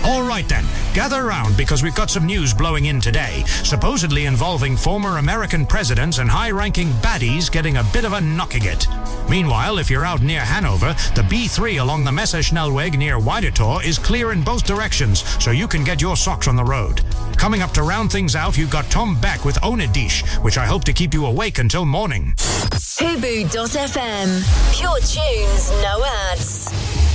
All right then, gather round because we've got some news blowing in today, supposedly involving former American presidents and high-ranking baddies getting a bit of a knocking it. Meanwhile, if you're out near Hanover, the B3 along the Messerschnellweg near Weidetor is clear in both directions, so you can get your socks on the road. Coming up to round things out, you've got Tom Beck with Onedish, which I hope to keep you awake until morning. Hubu.fm. Pure tunes, no ads.